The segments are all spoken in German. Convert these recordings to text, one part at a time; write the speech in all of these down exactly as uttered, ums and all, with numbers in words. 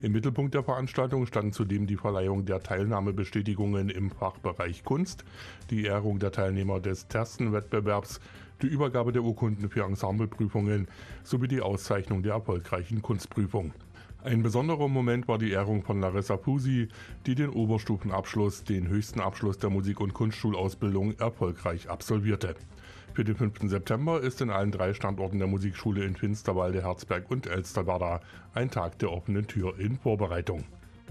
Im Mittelpunkt der Veranstaltung standen zudem die Verleihung der Teilnahmebestätigungen im Fachbereich Kunst, die Ehrung der Teilnehmer des Terstenwettbewerbs, die Übergabe der Urkunden für Ensembleprüfungen sowie die Auszeichnung der erfolgreichen Kunstprüfung. Ein besonderer Moment war die Ehrung von Larissa Pusi, die den Oberstufenabschluss, den höchsten Abschluss der Musik- und Kunstschulausbildung, erfolgreich absolvierte. Für den fünften September ist in allen drei Standorten der Musikschule in Finsterwalde, Herzberg und Elsterwerda ein Tag der offenen Tür in Vorbereitung.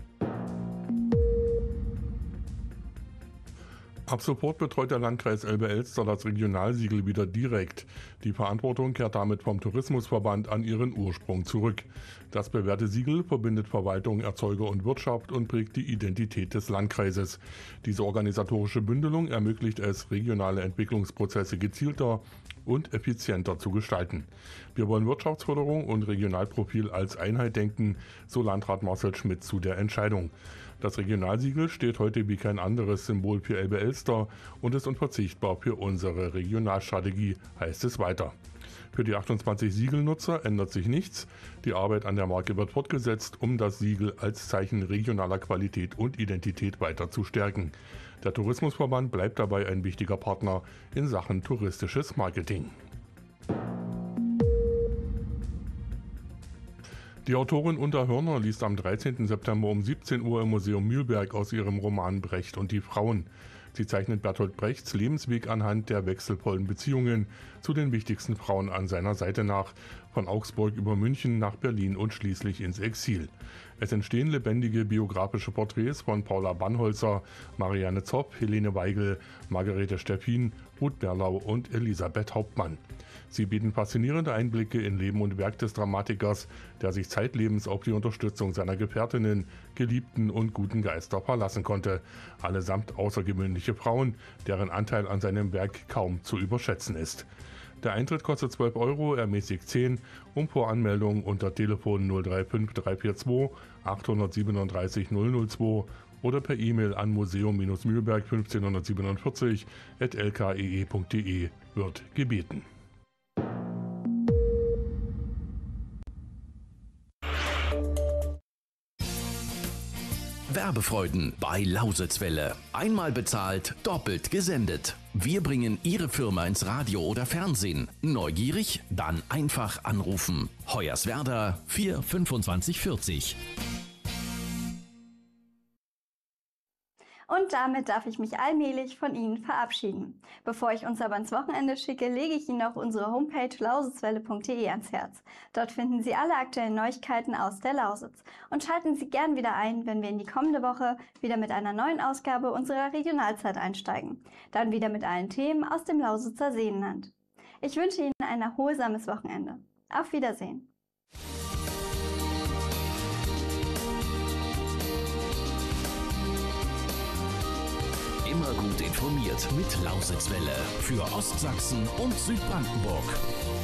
Ab sofort betreut der Landkreis Elbe-Elster das Regionalsiegel wieder direkt. Die Verantwortung kehrt damit vom Tourismusverband an ihren Ursprung zurück. Das bewährte Siegel verbindet Verwaltung, Erzeuger und Wirtschaft und prägt die Identität des Landkreises. Diese organisatorische Bündelung ermöglicht es, regionale Entwicklungsprozesse gezielter und effizienter zu gestalten. Wir wollen Wirtschaftsförderung und Regionalprofil als Einheit denken, so Landrat Marcel Schmidt zu der Entscheidung. Das Regionalsiegel steht heute wie kein anderes Symbol für Elbe-Elster und ist unverzichtbar für unsere Regionalstrategie, heißt es weiter. Für die achtundzwanzig Siegelnutzer ändert sich nichts. Die Arbeit an der Marke wird fortgesetzt, um das Siegel als Zeichen regionaler Qualität und Identität weiter zu stärken. Der Tourismusverband bleibt dabei ein wichtiger Partner in Sachen touristisches Marketing. Die Autorin Uta Hörner liest am dreizehnten September um siebzehn Uhr im Museum Mühlberg aus ihrem Roman Brecht und die Frauen. Sie zeichnet Bertolt Brechts Lebensweg anhand der wechselvollen Beziehungen zu den wichtigsten Frauen an seiner Seite nach, von Augsburg über München nach Berlin und schließlich ins Exil. Es entstehen lebendige biografische Porträts von Paula Bannholzer, Marianne Zopp, Helene Weigel, Margarete Steffin, Ruth Berlau und Elisabeth Hauptmann. Sie bieten faszinierende Einblicke in Leben und Werk des Dramatikers, der sich zeitlebens auf die Unterstützung seiner Gefährtinnen, Geliebten und guten Geister verlassen konnte. Allesamt außergewöhnliche Frauen, deren Anteil an seinem Werk kaum zu überschätzen ist. Der Eintritt kostet zwölf Euro, ermäßigt zehn, um Voranmeldung unter Telefon null drei fünf drei vier zwei acht sieben drei null null zwei oder per E-Mail an museum-mühlberg fünfzehnhundertsiebenundvierzig at l k e e punkt d e wird gebeten. Werbefreuden bei Lausitzwelle. Einmal bezahlt, doppelt gesendet. Wir bringen Ihre Firma ins Radio oder Fernsehen. Neugierig? Dann einfach anrufen. Hoyerswerda vier fünfundzwanzig vierzig. Und damit darf ich mich allmählich von Ihnen verabschieden. Bevor ich uns aber ins Wochenende schicke, lege ich Ihnen auch unsere Homepage lausitzwelle punkt de ans Herz. Dort finden Sie alle aktuellen Neuigkeiten aus der Lausitz. Und schalten Sie gern wieder ein, wenn wir in die kommende Woche wieder mit einer neuen Ausgabe unserer Regionalzeit einsteigen. Dann wieder mit allen Themen aus dem Lausitzer Seenland. Ich wünsche Ihnen ein erholsames Wochenende. Auf Wiedersehen. Immer gut informiert mit Lausitzwelle für Ostsachsen und Südbrandenburg.